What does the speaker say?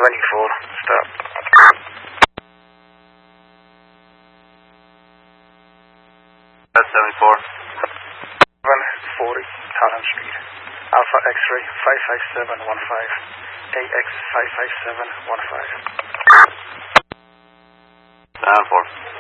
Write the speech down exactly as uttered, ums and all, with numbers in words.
twenty-four, stop. seven four. one forty, Tottenham Street. Alpha X-ray five five seven one five. A X five five seven one five. seven four.